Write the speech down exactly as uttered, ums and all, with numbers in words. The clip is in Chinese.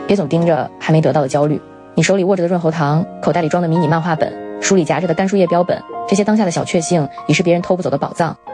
别总盯着还没得到的焦虑。你手里握着的润喉糖，口袋里装的迷你漫画本，书里夹着的干树叶标本，这些当下的小确幸已是别人偷不走的宝藏。